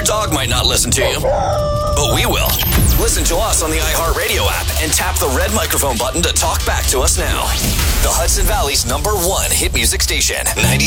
dog might not listen to you, but we will. Listen to us on the iHeartRadio app and tap the red microphone button to talk back to us now. The Hudson Valley's #1 hit music station, 96.